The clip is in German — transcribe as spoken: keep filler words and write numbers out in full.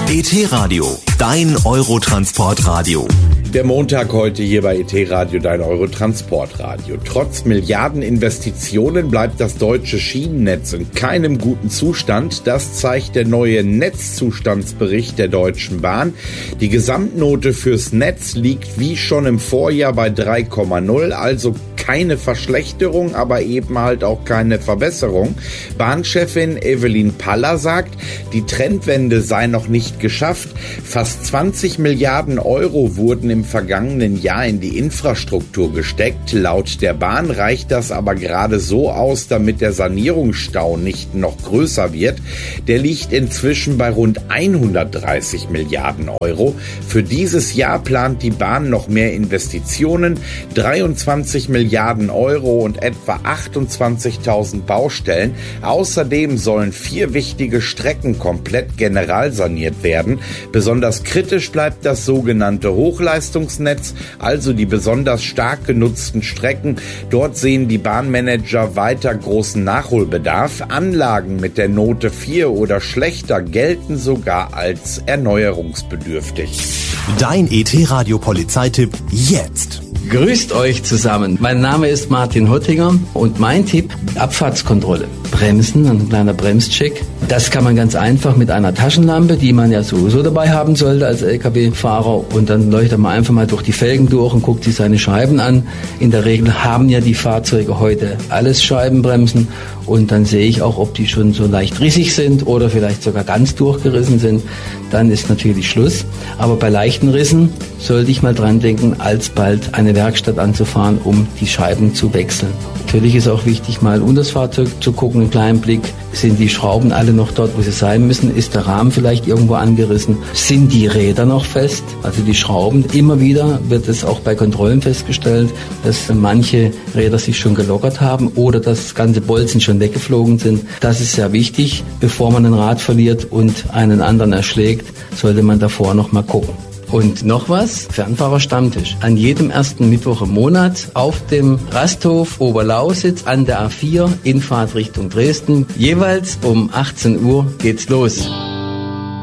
E T-Radio, dein Eurotransportradio. Der Montag heute hier bei E T-Radio, dein Eurotransportradio. Trotz Milliardeninvestitionen bleibt das deutsche Schienennetz in keinem guten Zustand. Das zeigt der neue Netzzustandsbericht der Deutschen Bahn. Die Gesamtnote fürs Netz liegt wie schon im Vorjahr bei drei Komma null, also keine Verschlechterung, aber eben halt auch keine Verbesserung. Bahnchefin Evelyn Paller sagt, die Trendwende sei noch nicht geschafft. Fast zwanzig Milliarden Euro wurden im vergangenen Jahr in die Infrastruktur gesteckt. Laut der Bahn reicht das aber gerade so aus, damit der Sanierungsstau nicht noch größer wird. Der liegt inzwischen bei rund hundertdreißig Milliarden Euro. Für dieses Jahr plant die Bahn noch mehr Investitionen, dreiundzwanzig Milliarden Euro und etwa achtundzwanzigtausend Baustellen. Außerdem sollen vier wichtige Strecken komplett generalsaniert werden. Besonders kritisch bleibt das sogenannte Hochleistungsnetz, also die besonders stark genutzten Strecken. Dort sehen die Bahnmanager weiter großen Nachholbedarf. Anlagen mit der Note vier oder schlechter gelten sogar als erneuerungsbedürftig. Dein E T-Radio-Polizeitipp jetzt. Grüßt euch zusammen. Mein Name ist Martin Hottinger und mein Tipp, Abfahrtskontrolle. Bremsen, ein kleiner Bremscheck. Das kann man ganz einfach mit einer Taschenlampe, die man ja sowieso dabei haben sollte als L K W-Fahrer, und dann leuchtet man einfach mal durch die Felgen durch und guckt sich seine Scheiben an. In der Regel haben ja die Fahrzeuge heute alles Scheibenbremsen, und dann sehe ich auch, ob die schon so leicht rissig sind oder vielleicht sogar ganz durchgerissen sind. Dann ist natürlich Schluss. Aber bei leichten Rissen sollte ich mal dran denken, alsbald eine Werkstatt anzufahren, um die Scheiben zu wechseln. Natürlich ist auch wichtig, mal unter das Fahrzeug zu gucken, einen kleinen Blick. Sind die Schrauben alle noch dort, wo sie sein müssen? Ist der Rahmen vielleicht irgendwo angerissen? Sind die Räder noch fest? Also die Schrauben. Immer wieder wird es auch bei Kontrollen festgestellt, dass manche Räder sich schon gelockert haben oder dass ganze Bolzen schon weggeflogen sind. Das ist sehr wichtig. Bevor man ein Rad verliert und einen anderen erschlägt, sollte man davor noch mal gucken. Und noch was, Fernfahrerstammtisch. An jedem ersten Mittwoch im Monat auf dem Rasthof Oberlausitz an der A vier in Fahrtrichtung Dresden. Jeweils um achtzehn Uhr geht's los.